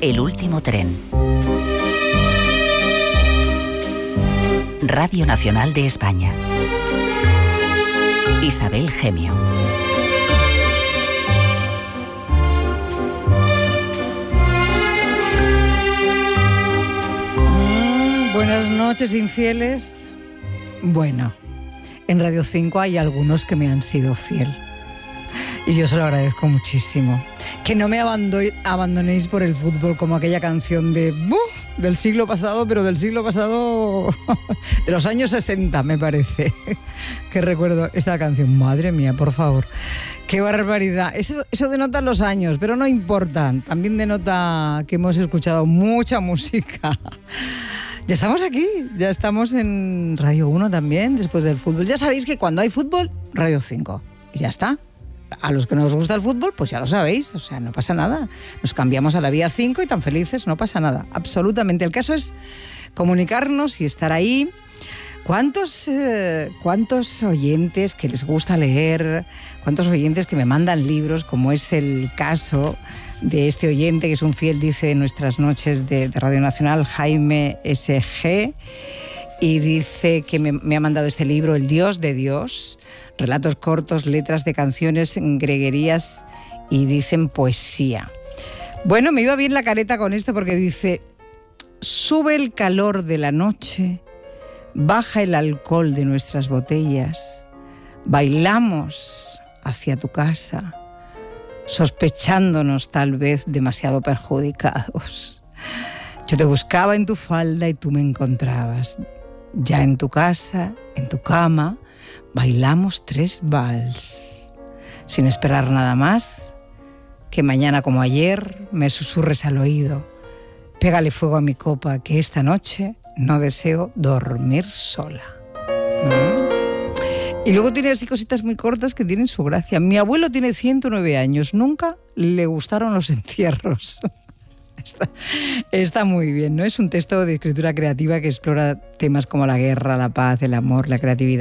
El último tren. Radio Nacional de España. Isabel Gemio. Buenas noches, infieles. Bueno, en Radio 5 hay algunos que me han sido fiel. Y yo se lo agradezco muchísimo. Que no me abandonéis por el fútbol, como aquella canción del siglo pasado, pero del siglo pasado, de los años 60, me parece. Que recuerdo esta canción. Madre mía, por favor. ¡Qué barbaridad! Eso denota los años, pero no importa. También denota que hemos escuchado mucha música. Ya estamos aquí, ya estamos en Radio 1 también, después del fútbol. Ya sabéis que cuando hay fútbol, Radio 5. Y ya está. A los que no os gusta el fútbol, pues ya lo sabéis, o sea, no pasa nada. Nos cambiamos a la vía 5 y tan felices, no pasa nada, absolutamente. El caso es comunicarnos y estar ahí. ¿Cuántos oyentes que les gusta leer? ¿Cuántos oyentes que me mandan libros, como es el caso de este oyente que es un fiel, dice, de nuestras noches de Radio Nacional, Jaime S.G., y dice que me ha mandado este libro, El Dios de Dios, relatos cortos, letras de canciones, greguerías y dicen poesía. Bueno, me iba bien la careta con esto porque dice: sube el calor de la noche, baja el alcohol de nuestras botellas, bailamos hacia tu casa, sospechándonos tal vez demasiado perjudicados. Yo te buscaba en tu falda y tú me encontrabas. Ya en tu casa, en tu cama, bailamos 3 vals. Sin esperar nada más, que mañana como ayer me susurres al oído: pégale fuego a mi copa, que esta noche no deseo dormir sola. Y luego tiene así cositas muy cortas que tienen su gracia. Mi abuelo tiene 109 años, nunca le gustaron los entierros. Está muy bien, ¿no? Es un texto de escritura creativa que explora temas como la guerra, la paz, el amor, la creatividad.